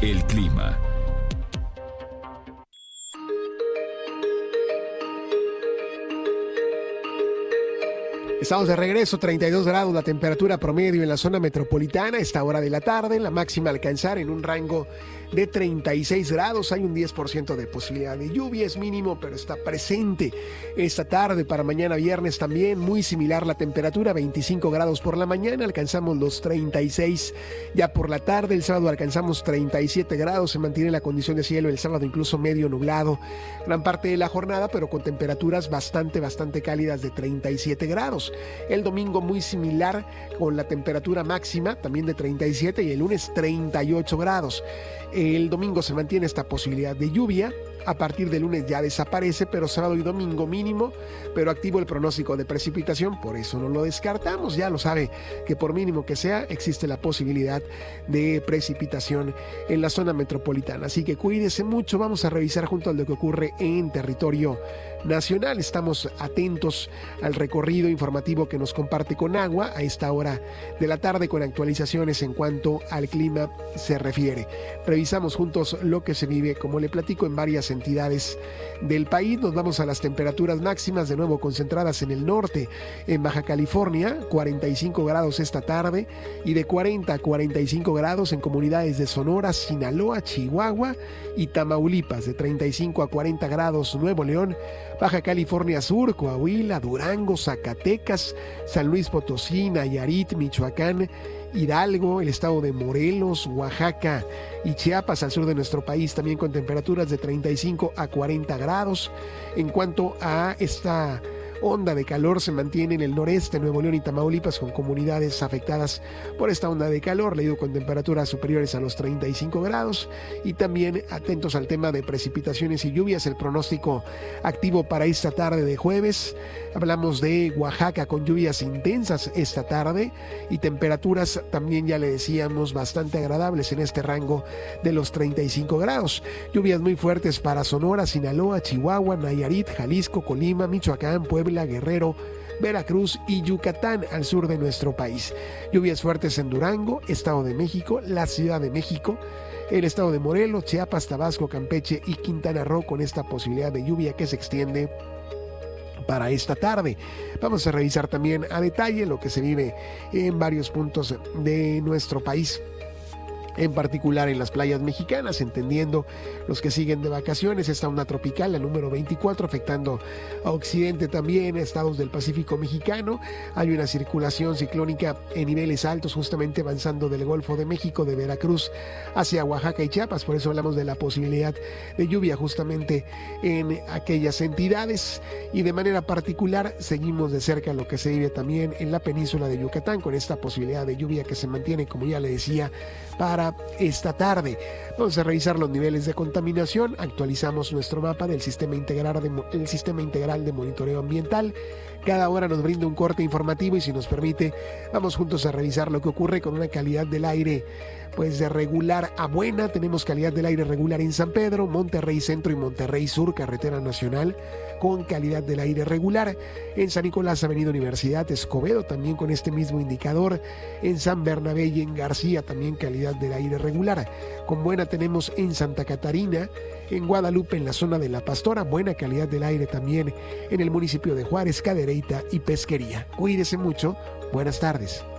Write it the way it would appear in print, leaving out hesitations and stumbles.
El clima. Estamos de regreso, 32 grados la temperatura promedio en la zona metropolitana a esta hora de la tarde, la máxima a alcanzar en un rango de 36 grados, hay un 10% de posibilidad de lluvia, es mínimo, pero está presente esta tarde. Para mañana viernes también muy similar la temperatura, 25 grados por la mañana, alcanzamos los 36 ya por la tarde, el sábado alcanzamos 37 grados, se mantiene la condición de cielo el sábado incluso medio nublado gran parte de la jornada, pero con temperaturas bastante cálidas de 37 grados. El domingo muy similar con la temperatura máxima también de 37 y el lunes 38 grados. El domingo se mantiene esta posibilidad de lluvia. A partir del lunes ya desaparece, pero sábado y domingo mínimo, pero activo el pronóstico de precipitación, por eso no lo descartamos, ya lo sabe que por mínimo que sea, existe la posibilidad de precipitación en la zona metropolitana, así que cuídese mucho. Vamos a revisar junto a lo que ocurre en territorio nacional. Estamos atentos al recorrido informativo que nos comparte Conagua a esta hora de la tarde con actualizaciones en cuanto al clima se refiere. Revisamos juntos lo que se vive, como le platico, en varias entidades del país. Nos vamos a las temperaturas máximas, de nuevo concentradas en el norte. En Baja California, 45 grados esta tarde, y de 40 a 45 grados en comunidades de Sonora, Sinaloa, Chihuahua y Tamaulipas. De 35 a 40 grados Nuevo León, Baja California Sur, Coahuila, Durango, Zacatecas, San Luis Potosí, Nayarit, Michoacán, Hidalgo, el estado de Morelos, Oaxaca y Chiapas al sur de nuestro país, también con temperaturas de 35 a 40 grados. En cuanto a esta onda de calor, se mantiene en el noreste, Nuevo León y Tamaulipas, con comunidades afectadas por esta onda de calor, leído con temperaturas superiores a los 35 grados. Y también atentos al tema de precipitaciones y lluvias, el pronóstico activo para esta tarde de jueves. Hablamos de Oaxaca con lluvias intensas esta tarde y temperaturas también, ya le decíamos, bastante agradables en este rango de los 35 grados. Lluvias muy fuertes para Sonora, Sinaloa, Chihuahua, Nayarit, Jalisco, Colima, Michoacán, Puebla, Guerrero, Veracruz y Yucatán al sur de nuestro país. Lluvias fuertes en Durango, Estado de México, la Ciudad de México, el estado de Morelos, Chiapas, Tabasco, Campeche y Quintana Roo, con esta posibilidad de lluvia que se extiende para esta tarde. Vamos a revisar también a detalle lo que se vive en varios puntos de nuestro país, en particular en las playas mexicanas, entendiendo los que siguen de vacaciones. Esta onda tropical, la número 24, afectando a occidente también, a estados del Pacífico mexicano. Hay una circulación ciclónica en niveles altos, justamente avanzando del Golfo de México, de Veracruz hacia Oaxaca y Chiapas. Por eso hablamos de la posibilidad de lluvia justamente en aquellas entidades, y de manera particular seguimos de cerca lo que se vive también en la península de Yucatán, con esta posibilidad de lluvia que se mantiene, como ya le decía, para esta tarde. Vamos a revisar los niveles de contaminación. Actualizamos nuestro mapa del sistema integral de monitoreo ambiental. Cada hora nos brinda un corte informativo, y si nos permite, vamos juntos a revisar lo que ocurre con una calidad del aire pues de regular a buena. Tenemos calidad del aire regular en San Pedro, Monterrey Centro y Monterrey Sur, carretera nacional, con calidad del aire regular. En San Nicolás, Avenida Universidad, Escobedo, también con este mismo indicador. En San Bernabé y en García, también calidad del aire regular. Con buena tenemos en Santa Catarina, en Guadalupe, en la zona de La Pastora, buena calidad del aire también en el municipio de Juárez, Cadereyta y Pesquería. Cuídese mucho, buenas tardes.